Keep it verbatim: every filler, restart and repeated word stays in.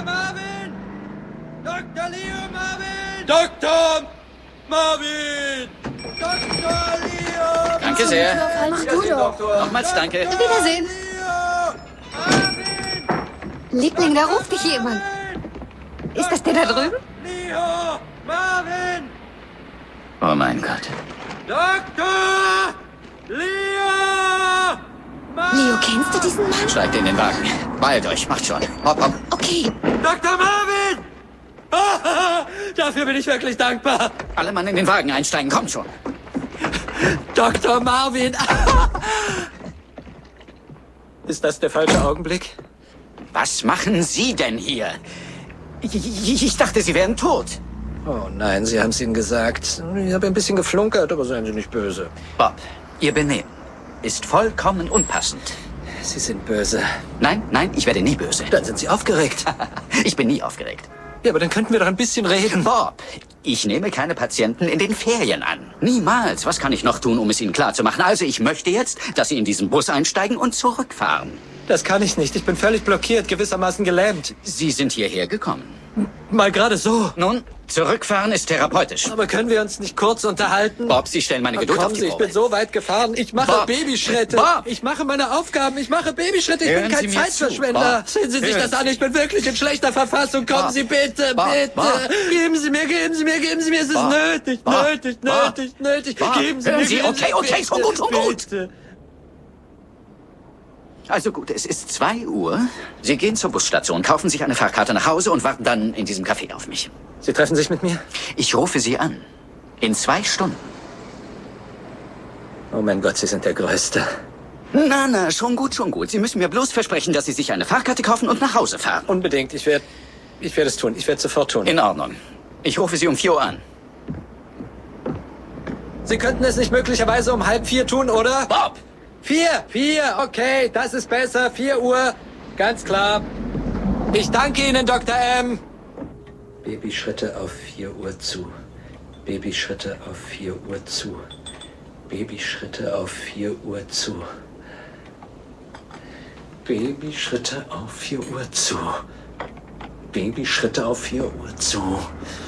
Marvin! Doktor Leo Marvin! Doktor Marvin! Doktor Leo! Danke sehr. Mach du doch. Nochmals danke. Wiedersehen. Leo! Marvin! Liebling, da ruft dich jemand. Ist das der da drüben? Leo! Marvin! Oh mein Gott. Doktor! Leo! Marvin! Leo, kennst du diesen Mann? Steigt in den Wagen. Beeilt euch, macht schon. Hopp, hopp. Okay. Doktor Marvin! Ah, dafür bin ich wirklich dankbar. Alle Mann in den Wagen einsteigen, kommt schon. Doktor Marvin! Ist das der falsche Augenblick? Was machen Sie denn hier? Ich, ich, ich dachte, Sie wären tot. Oh nein, Sie haben es Ihnen gesagt. Ich habe ein bisschen geflunkert, aber seien Sie nicht böse. Bob, Ihr Benehmen ist vollkommen unpassend. Sie sind böse. Nein, nein, ich werde nie böse. Dann sind Sie aufgeregt. Ich bin nie aufgeregt. Ja, aber dann könnten wir doch ein bisschen reden. Bob, ich nehme keine Patienten in den Ferien an. Niemals. Was kann ich noch tun, um es Ihnen klarzumachen? Also ich möchte jetzt, dass Sie in diesen Bus einsteigen und zurückfahren. Das kann ich nicht. Ich bin völlig blockiert, gewissermaßen gelähmt. Sie sind hierher gekommen. Mal gerade so. Nun, zurückfahren ist therapeutisch. Aber können wir uns nicht kurz unterhalten? Bob, Sie stellen meine Oh, Geduld auf kommen die Sie, ich Probe. bin so weit gefahren. Ich mache Bob. Babyschritte. Bob. Ich mache meine Aufgaben. Ich mache Babyschritte. Ich Hören bin kein Sie mir Zeitverschwender. zu, Bob. Sehen Sie sich Hören das an. Ich bin wirklich in schlechter Verfassung. Kommen Bob. Sie bitte, Bob. bitte. Bob. Geben Sie mir, geben Sie mir, geben Sie mir. Es ist Bob. nötig, Bob. nötig, Bob. nötig, nötig. Bob. Geben Sie Hören mir, Sie, geben okay, okay, bitte, schon gut, schon gut. bitte. Also gut, es ist zwei Uhr. Sie gehen zur Busstation, kaufen sich eine Fahrkarte nach Hause und warten dann in diesem Café auf mich. Sie treffen sich mit mir? Ich rufe Sie an. In zwei Stunden. Oh mein Gott, Sie sind der Größte. Na, na, schon gut, schon gut. Sie müssen mir bloß versprechen, dass Sie sich eine Fahrkarte kaufen und nach Hause fahren. Unbedingt. Ich werde, ich werde es tun. Ich werde es sofort tun. In Ordnung. Ich rufe Sie um vier Uhr an. Sie könnten es nicht möglicherweise um halb vier tun, oder? Bob! Vier, vier, okay, das ist besser. Vier Uhr, ganz klar. Ich danke Ihnen, Doktor M. Babyschritte auf vier Uhr zu. Babyschritte auf vier Uhr zu. Babyschritte auf vier Uhr zu. Babyschritte auf vier Uhr zu. Babyschritte auf vier Uhr zu.